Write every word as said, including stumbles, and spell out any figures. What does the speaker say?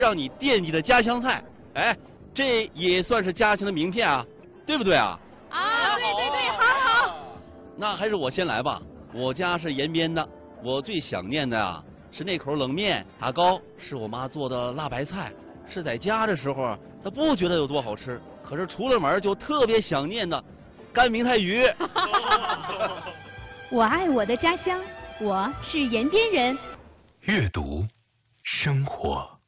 让你惦记的家乡菜，哎，这也算是家乡的名片啊，对不对啊？ 啊，对对对，好好。 那还是我先来吧，我家是延边的，我最想念的啊是那口冷面，打糕是我妈做的辣白菜，是在家的时候她不觉得有多好吃，可是出了门就特别想念的干明太鱼。 我爱我的家乡，我是延边人。 阅读，生活。